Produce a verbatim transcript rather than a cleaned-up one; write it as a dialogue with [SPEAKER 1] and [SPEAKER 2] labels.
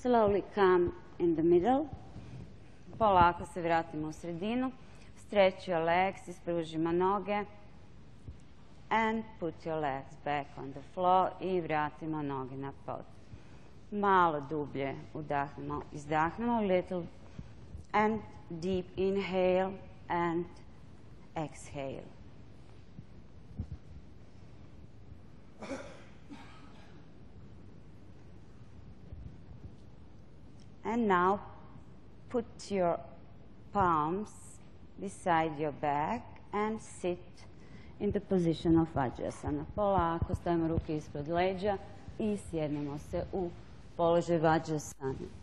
[SPEAKER 1] Slowly come in the middle. Polako se vratimo u sredinu. Stretch your legs, ispružimo noge. And put your legs back on the floor i vratimo noge na pod. Malo dublje udahnemo, izdahnemo, little and deep inhale and exhale. And now put your palms beside your back and sit in the position of Vajrasana. Polako stavimo ruke ispod leđa i sjednemo se u položaj Vajrasana.